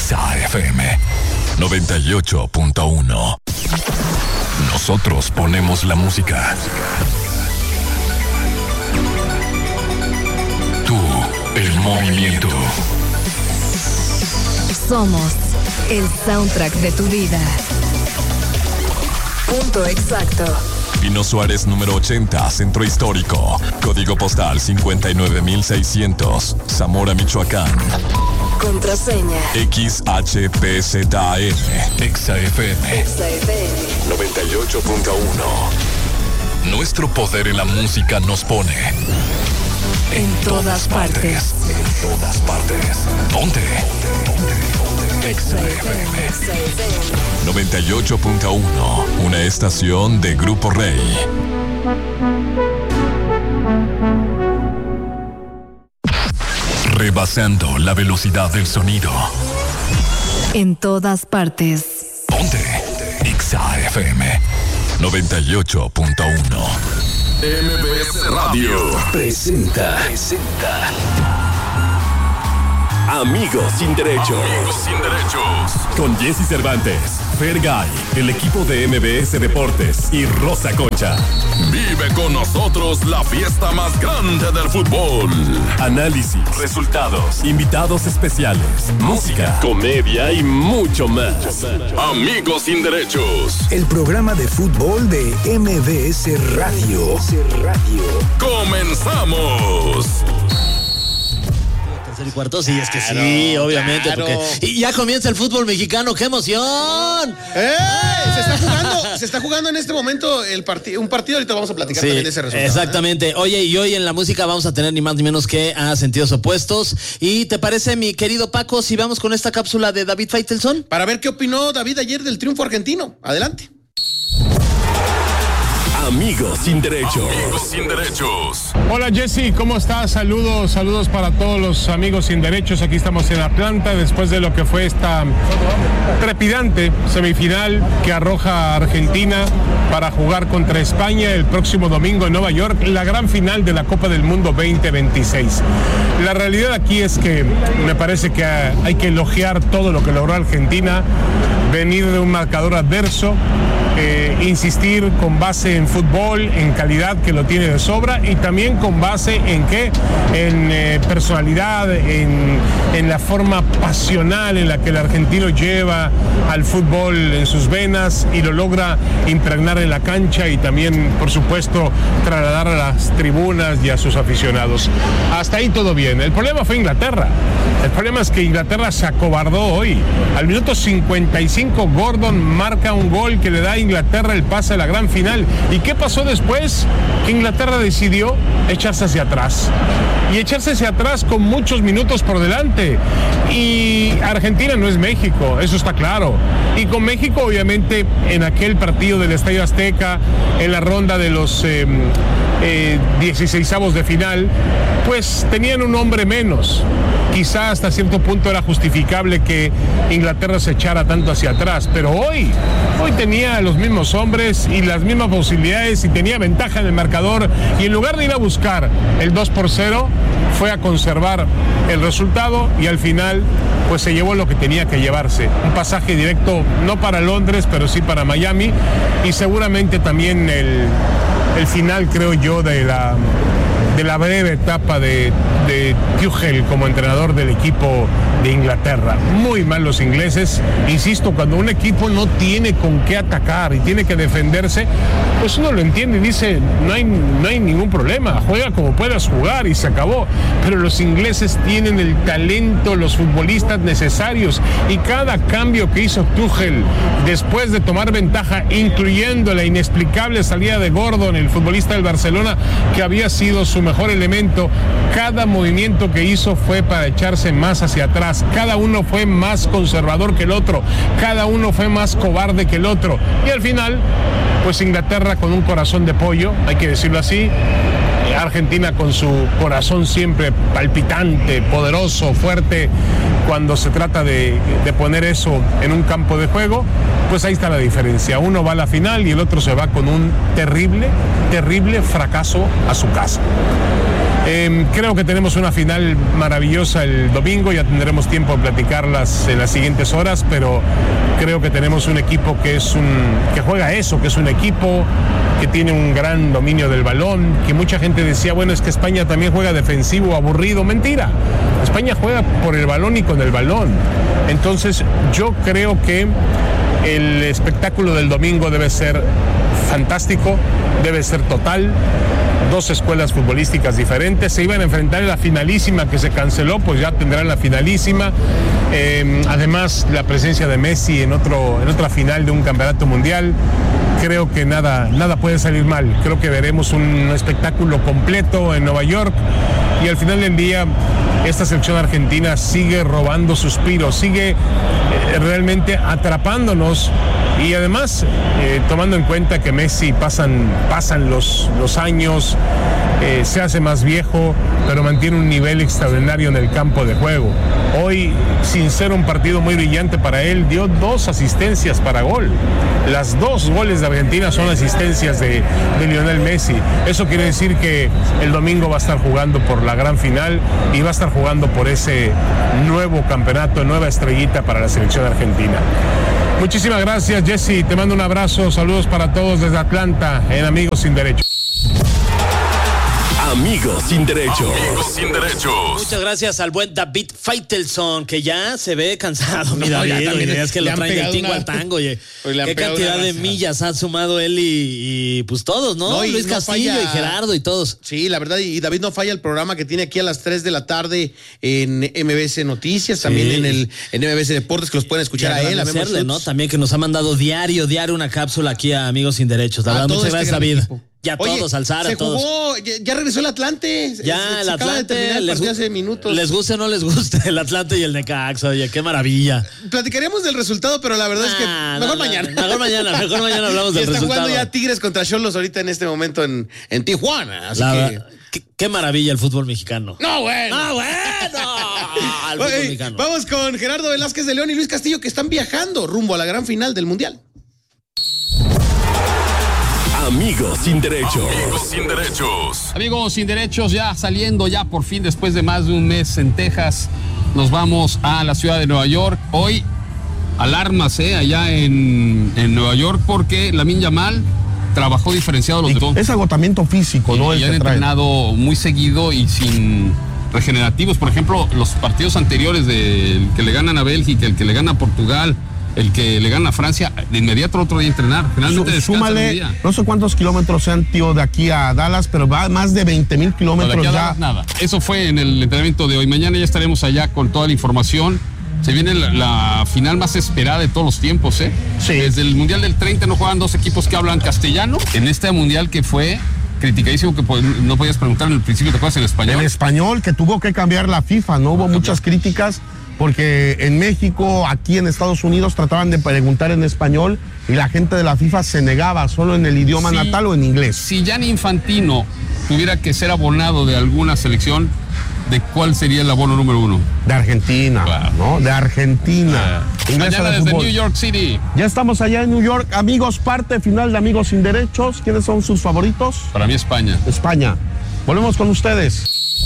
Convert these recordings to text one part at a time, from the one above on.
Exa FM 98.1. Nosotros ponemos la música. Tú, el movimiento. Somos el soundtrack de tu vida. Punto exacto. Pino Suárez número 80, Centro Histórico. Código postal 59600, Zamora, Michoacán. Contraseña XHPZAM. Exa FM 98.1. Nuestro poder en la música nos pone en todas partes. En todas partes. Ponte. Exa FM 98.1. Una estación de Grupo Rey. Rebasando la velocidad del sonido. En todas partes. Ponte. Exa FM 98.1. MBS Radio presenta Amigos sin Derechos. Amigos sin Derechos. Con Jesse Cervantes, Fergay, el equipo de MBS Deportes y Rosa Concha. Vive con nosotros la fiesta más grande del fútbol. Análisis, resultados, invitados especiales, música, comedia y mucho más. Amigos sin Derechos. El programa de fútbol de MBS Radio. ¡Comenzamos! Y cuarto, sí, es que sí, obviamente, porque y ya comienza el fútbol mexicano, ¡qué emoción! Se está jugando en este momento un partido, ahorita vamos a platicar también de ese resultado. Exactamente. Oye, y hoy en la música vamos a tener ni más ni menos que a Sentidos Opuestos. ¿Y te parece, mi querido Paco, si vamos con esta cápsula de David Faitelson? Para ver qué opinó David ayer del triunfo argentino. Adelante. Amigos sin Derechos. Amigos sin Derechos. Hola Jesse, ¿cómo estás? Saludos para todos los amigos sin derechos. Aquí estamos en Atlanta después de lo que fue esta trepidante semifinal que arroja a Argentina para jugar contra España el próximo domingo en Nueva York, la gran final de la Copa del Mundo 2026. La realidad aquí es que me parece que hay que elogiar todo lo que logró Argentina, venir de un marcador adverso, insistir con base en fútbol, en calidad que lo tiene de sobra y también con base en qué, en personalidad, en la forma pasional en la que el argentino lleva al fútbol en sus venas y lo logra impregnar en la cancha y también, por supuesto, trasladar a las tribunas y a sus aficionados. Hasta ahí todo bien. El problema fue Inglaterra. El problema es que Inglaterra se acobardó hoy. Al minuto 55, Gordon marca un gol que le da a Inglaterra el pase a la gran final. ¿Y qué pasó después? Que Inglaterra decidió echarse hacia atrás. Y echarse hacia atrás con muchos minutos por delante. Y Argentina no es México, eso está claro. Y con México, obviamente, en aquel partido del Estadio Azteca, en la ronda de los 16avos de final, pues tenían un hombre menos. Quizá hasta cierto punto era justificable que Inglaterra se echara tanto hacia atrás, pero hoy tenía los mismos hombres y las mismas posibilidades y tenía ventaja en el marcador, y en lugar de ir a buscar el 2-0, fue a conservar el resultado y al final pues se llevó lo que tenía que llevarse, un pasaje directo no para Londres pero sí para Miami, y seguramente también el final, creo yo, de la breve etapa de Tuchel como entrenador del equipo de Inglaterra. Muy mal los ingleses. Insisto, cuando un equipo no tiene con qué atacar y tiene que defenderse, pues uno lo entiende y dice, no hay ningún problema, juega como puedas jugar y se acabó. Pero los ingleses tienen el talento, los futbolistas necesarios, y cada cambio que hizo Tuchel después de tomar ventaja, incluyendo la inexplicable salida de Gordon, el futbolista del Barcelona, que había sido su mejor elemento, cada movimiento que hizo fue para echarse más hacia atrás. Cada uno fue más conservador que el otro, cada uno fue más cobarde que el otro, y al final pues Inglaterra con un corazón de pollo, hay que decirlo así, Argentina con su corazón siempre palpitante, poderoso, fuerte, cuando se trata de poner eso en un campo de juego, pues ahí está la diferencia. Uno va a la final y el otro se va con un terrible fracaso a su casa. Creo que tenemos una final maravillosa el domingo, ya tendremos tiempo de platicarlas en las siguientes horas, pero creo que tenemos un equipo que juega eso, que es un equipo que tiene un gran dominio del balón, que mucha gente decía, bueno, es que España también juega defensivo, aburrido. Mentira, España juega por el balón y con el balón. Entonces yo creo que el espectáculo del domingo debe ser fantástico, debe ser total. Dos escuelas futbolísticas diferentes se iban a enfrentar en la finalísima que se canceló, pues ya tendrán la finalísima. Además, la presencia de Messi en otra final de un campeonato mundial. Creo que nada puede salir mal. Creo que veremos un espectáculo completo en Nueva York y al final del día esta selección argentina sigue robando suspiros, sigue realmente atrapándonos y además tomando en cuenta que Messi pasan los años, se hace más viejo, pero mantiene un nivel extraordinario en el campo de juego. Hoy, sin ser un partido muy brillante para él, dio 2 asistencias para gol. Las 2 goles de Argentina son asistencias de Lionel Messi. Eso quiere decir que el domingo va a estar jugando por la gran final y va a estar jugando por ese nuevo campeonato, nueva estrellita para la selección argentina. Muchísimas gracias, Jesse. Te mando un abrazo. Saludos para todos desde Atlanta en Amigos Sin Derecho. Amigos Sin Derecho. Amigos Sin Derechos. Muchas gracias al buen David Faitelson, que ya se ve cansado. Mira, es que lo traen del tingo al tango. Oye, qué cantidad de millas ha sumado él y pues todos, ¿no? Luis Castillo y Gerardo y todos. Sí, la verdad, y David no falla el programa que tiene aquí a las 3 de la tarde en MBS Noticias, también en MBS Deportes, que los pueden escuchar a él. ¿No? También que nos ha mandado diario una cápsula aquí a Amigos Sin Derechos. La verdad, muchas gracias, David. Ya todos, alzar a todos. Jugó, ya regresó el Atlante. Ya, el Atlante. Hace minutos. Les guste o no les guste el Atlante y el Necaxa. Oye, qué maravilla. Platicaremos del resultado, pero la verdad es que mejor mañana. Mejor mañana hablamos del resultado. Está jugando ya Tigres contra Xolos ahorita en este momento en Tijuana. Así qué maravilla el fútbol mexicano. ¡No, bueno! El fútbol mexicano. Vamos con Gerardo Velázquez de León y Luis Castillo, que están viajando rumbo a la gran final del Mundial. Amigos Sin Derechos. Amigos Sin Derechos. Amigos Sin Derechos, ya saliendo ya por fin después de más de un mes en Texas, nos vamos a la ciudad de Nueva York. Hoy alarmas allá en Nueva York porque Lamine Yamal trabajó diferenciado los demás. Es agotamiento físico, ¿no? Y han entrenado muy seguido y sin regenerativos. Por ejemplo, los partidos anteriores del que le ganan a Bélgica, el que le gana a Portugal, el que le gana a Francia, de inmediato otro día a entrenar. Finalmente súmale, un día. No sé cuántos kilómetros sean, tío, de aquí a Dallas, pero va más de 20,000 kilómetros ya. Dallas, nada. Eso fue en el entrenamiento de hoy. Mañana ya estaremos allá con toda la información. Se viene la final más esperada de todos los tiempos, ¿eh? Sí. Desde el Mundial del 30 no juegan 2 equipos que hablan castellano. En este Mundial que fue criticadísimo, que no podías preguntar en el principio, ¿te acuerdas en español? En español, que tuvo que cambiar la FIFA, ¿no? Hubo muchas críticas. Porque en México, aquí en Estados Unidos, trataban de preguntar en español y la gente de la FIFA se negaba solo en el idioma natal o en inglés. Si Gianni Infantino tuviera que ser abonado de alguna selección, ¿de cuál sería el abono número 1? De Argentina, claro. ¿No? De Argentina. Mañana desde New York City. Ya estamos allá en New York. Amigos, parte final de Amigos Sin Derechos. ¿Quiénes son sus favoritos? Para mí, España. España. Volvemos con ustedes.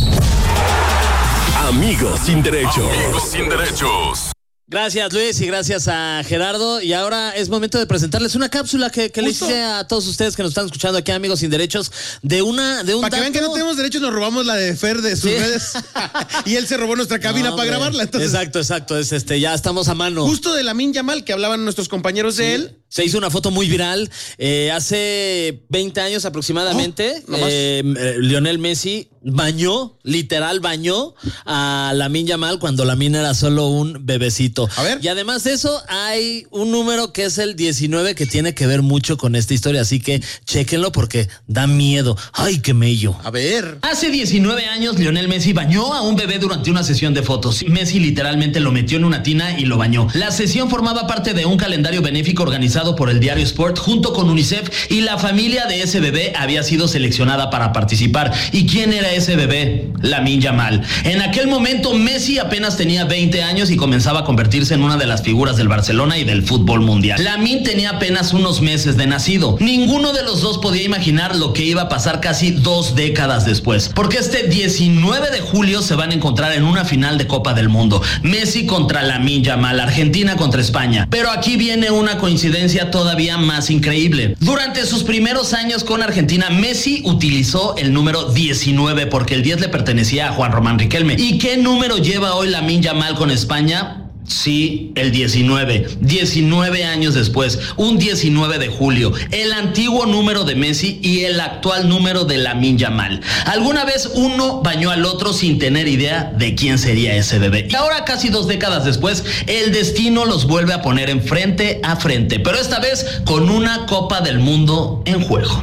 Amigos Sin Derechos. Amigos Sin Derechos. Gracias, Luis, y gracias a Gerardo. Y ahora es momento de presentarles una cápsula que le hice a todos ustedes que nos están escuchando aquí, Amigos Sin Derechos, de un Para que vean que no tenemos derechos, nos robamos la de Fer de sus redes. Y él se robó nuestra cabina para grabarla. Entonces, exacto. Ya estamos a mano. Justo de Lamine Yamal, que hablaban nuestros compañeros de él. Se hizo una foto muy viral hace 20 años aproximadamente. Lionel Messi literal bañó a Lamine Yamal cuando Lamine era solo un bebecito. A ver. Y además de eso, hay un número que es el 19 que tiene que ver mucho con esta historia, así que chéquenlo porque da miedo. ¡Ay, qué mello! A ver. Hace 19 años, Lionel Messi bañó a un bebé durante una sesión de fotos. Messi literalmente lo metió en una tina y lo bañó. La sesión formaba parte de un calendario benéfico organizado realizado por el diario Sport junto con UNICEF, y la familia de ese bebé había sido seleccionada para participar. ¿Y quién era ese bebé? Lamine Yamal. En aquel momento Messi apenas tenía 20 años y comenzaba a convertirse en una de las figuras del Barcelona y del fútbol mundial. Lamine tenía apenas unos meses de nacido. Ninguno de los dos podía imaginar lo que iba a pasar casi 2 décadas después, porque este 19 de julio se van a encontrar en una final de Copa del Mundo. Messi contra Lamine Yamal, Argentina contra España. Pero aquí viene una coincidencia todavía más increíble. Durante sus primeros años con Argentina, Messi utilizó el número 19 porque el 10 le pertenecía a Juan Román Riquelme. ¿Y qué número lleva hoy Lamine Yamal con España? Sí, el 19. 19 años después, un 19 de julio, el antiguo número de Messi y el actual número de Lamine Yamal. Alguna vez uno bañó al otro sin tener idea de quién sería ese bebé. Y ahora, casi 2 décadas después, el destino los vuelve a poner en frente a frente, pero esta vez con una Copa del Mundo en juego.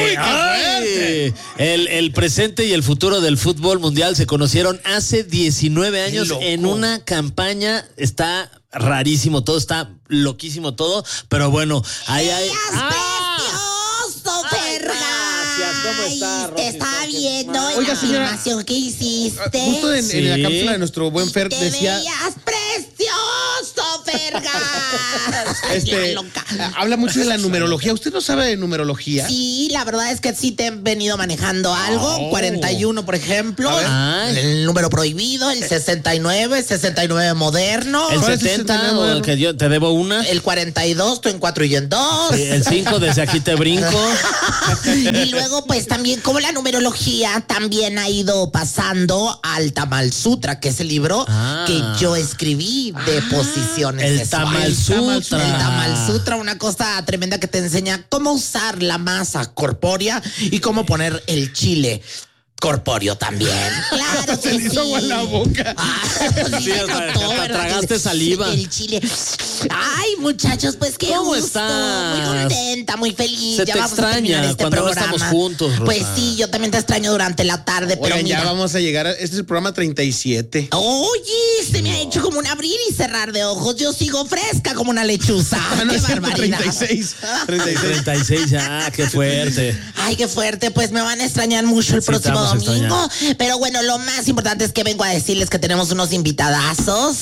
El presente y el futuro del fútbol mundial se conocieron hace 19 años en una campaña. Está rarísimo todo, está loquísimo todo, pero bueno, ahí hay... ¡Precioso, Fergay! ¿Cómo está, Rosy? Te estaba viendo Oiga, la señora, animación que hiciste. Justo en la cápsula de nuestro buen Fer decía... ¡Te veías precioso, Fergay! Habla mucho de la numerología. ¿Usted no sabe de numerología? Sí, la verdad es que sí te he venido manejando algo. 41, por ejemplo. El número prohibido, el 69, 69 moderno. El 70, que yo te debo una. El 42, estoy en 4 y en 2. Sí, el 5, desde aquí te brinco. Y luego, pues también, como la numerología también ha ido pasando al Tamal Sutra, que es el libro que yo escribí de posiciones el sexuales. Tamal Sutra. El Tamal Sutra, una cosa tremenda que te enseña cómo usar la masa corpórea y cómo poner el chile corpóreo también. Claro se le hizo agua en la boca. Sí, hasta tragaste saliva. El chile. Ay, muchachos, pues qué ¿Cómo gusto. estás? Muy contenta, muy feliz. Se ya te vamos extraña a este cuando programa. no estamos juntos, Rosa. Pues sí, yo también te extraño durante la tarde, pero Oigan, mira. ya vamos a llegar este es el programa 37. Oye, se me ha hecho como un abrir y cerrar de ojos. Yo sigo fresca como una lechuza. No, ¡Qué es barbaridad! 36 ya, qué fuerte. Ay, qué fuerte. Pues me van a extrañar mucho el próximo domingo. Pero bueno, lo más importante es que vengo a decirles que tenemos unos invitadazos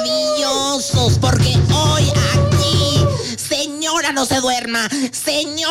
maravillosos. Porque hoy aquí, señora, no se duerma. Señora.